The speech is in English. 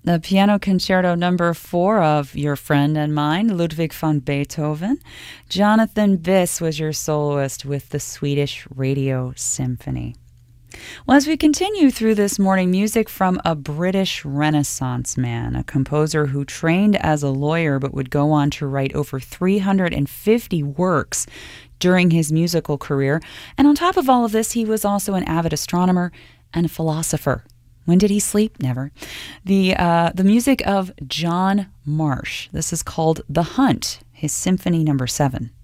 The Piano Concerto Number 4 of your friend and mine, Ludwig van Beethoven. Jonathan Biss was your soloist with the Swedish Radio Symphony. Well, as we continue through this morning, music from a British Renaissance man, a composer who trained as a lawyer but would go on to write over 350 works during his musical career. And on top of all of this, he was also an avid astronomer and a philosopher. When did he sleep? Never. The music of John Marsh. This is called The Hunt, his Symphony Number 7.